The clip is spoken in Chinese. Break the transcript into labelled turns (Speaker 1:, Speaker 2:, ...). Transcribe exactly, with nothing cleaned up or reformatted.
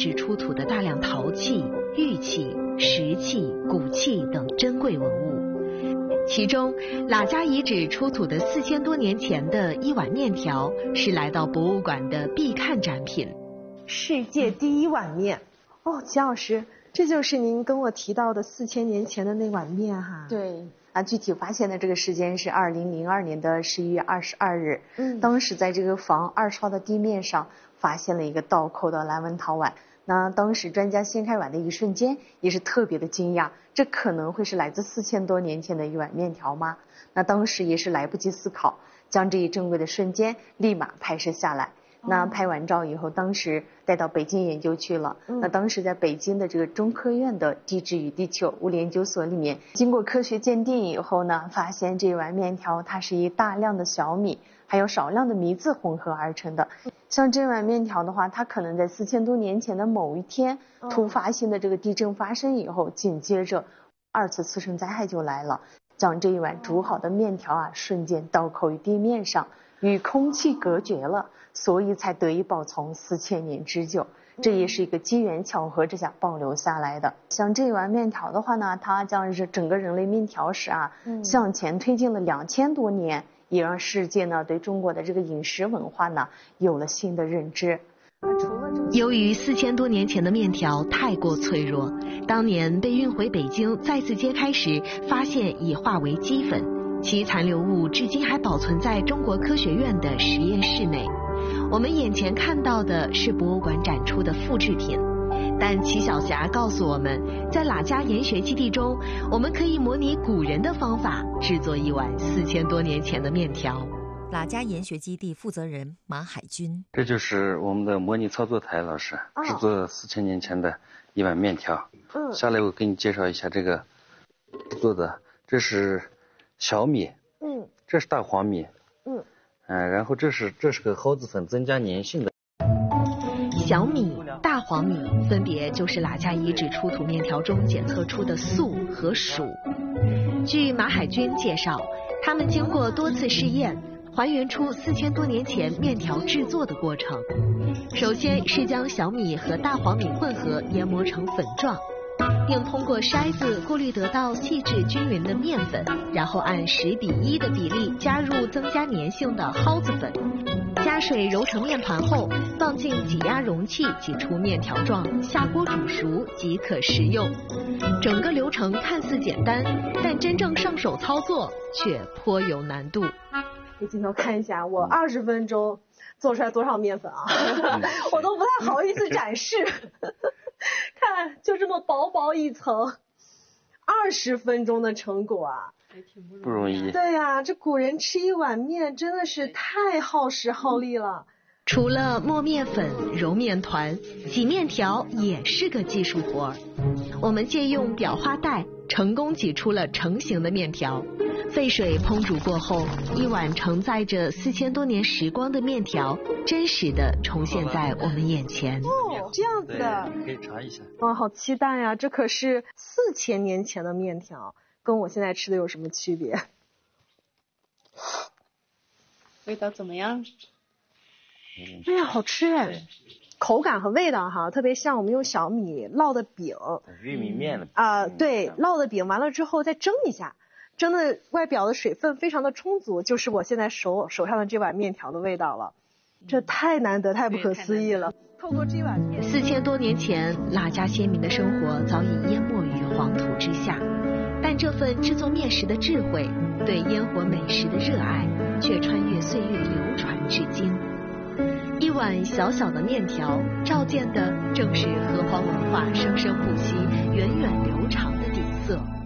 Speaker 1: 址出土的大量陶器、玉器、石器、骨器等珍贵文物。其中，喇家遗址出土的四千多年前的一碗面条是来到博物馆的必看展品。
Speaker 2: 世界第一碗面，哦，齐老师，这就是您跟我提到的四千年前的那碗面哈？
Speaker 3: 对。啊，具体发现的这个时间是二零零二年的十一月二十二日。嗯，当时在这个房二号的地面上发现了一个倒扣的蓝纹陶碗。那当时专家掀开碗的一瞬间，也是特别的惊讶，这可能会是来自四千多年前的一碗面条吗？那当时也是来不及思考，将这一珍贵的瞬间立马拍摄下来。那拍完照以后，当时带到北京研究去了。那当时在北京的这个中科院的地质与地球物理研究所里面，经过科学鉴定以后呢，发现这碗面条它是以大量的小米还有少量的米字混合而成的。像这碗面条的话，它可能在四千多年前的某一天，突发性的这个地震发生以后，紧接着二次次生灾害就来了，将这一碗煮好的面条啊，瞬间倒扣于地面上，与空气隔绝了，所以才得以保存四千年之久。这也是一个机缘巧合之下保留下来的。像这碗面条的话呢，它将是整个人类面条史啊、嗯、向前推进了两千多年，也让世界呢对中国的这个饮食文化呢有了新的认知。
Speaker 1: 由于四千多年前的面条太过脆弱，当年被运回北京再次揭开时，发现已化为齑粉，其残留物至今还保存在中国科学院的实验室内。我们眼前看到的是博物馆展出的复制品，但齐晓霞告诉我们，在喇家研学基地中，我们可以模拟古人的方法制作一碗四千多年前的面条。
Speaker 4: 喇家研学基地负责人马海军，
Speaker 5: 这就是我们的模拟操作台老师制作四千年前的一碗面条。嗯，下来我给你介绍一下这个制作的，这是小米，嗯，这是大黄米，嗯，嗯，然后这是这是个蒿子粉，增加粘性的。
Speaker 1: 小米、大黄米分别就是喇家遗址出土面条中检测出的素和蜀。据马海军介绍，他们经过多次试验，还原出四千多年前面条制作的过程。首先是将小米和大黄米混合研磨成粉状，并通过筛子过滤得到细致均匀的面粉，然后按十比一的比例加入增加粘性的蒿子粉，加水揉成面团后放进挤压容器挤出面条状，下锅煮熟即可食用。整个流程看似简单，但真正上手操作却颇有难度。
Speaker 2: 给镜头看一下，我二十分钟做出来多少面粉啊？我都不太好意思展示。看，就这么薄薄一层，二十分钟的成果啊，
Speaker 5: 不容易。
Speaker 2: 对呀、啊，这古人吃一碗面真的是太耗时耗力了。
Speaker 1: 除了磨面粉、揉面团，挤面条也是个技术活儿。我们借用裱花袋，成功挤出了成型的面条。沸水烹煮过后，一碗承载着四千多年时光的面条，真实的重现在我们眼前。
Speaker 2: 哦，这样子的，
Speaker 5: 可以尝一下。
Speaker 2: 哇，好期待呀！这可是四千年前的面条，跟我现在吃的有什么区别？
Speaker 3: 味道怎么样？
Speaker 2: 哎呀，好吃哎！口感和味道哈，特别像我们用小米烙的饼，
Speaker 5: 玉米面的
Speaker 2: 啊、呃，对，烙的饼完了之后再蒸一下，蒸的外表的水分非常的充足，就是我现在手手上的这碗面条的味道了。这太难得，太不可思议了。透过这碗面，
Speaker 1: 四千多年前，喇家先民的生活早已淹没于黄土之下，但这份制作面食的智慧，对烟火美食的热爱，却穿越岁月流传至今。一碗小小的面条，照见的正是河湟文化生生不息、源远流长的底色。